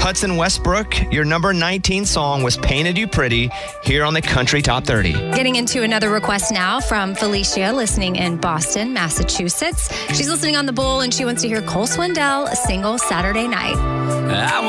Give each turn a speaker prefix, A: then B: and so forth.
A: Hudson Westbrook, your number 19 song was Painted You Pretty here on the Country Top 30.
B: Getting into another request now from Felicia, listening in Boston, Massachusetts. She's listening on the Bull, and she wants to hear Cole Swindell, a single Saturday Night.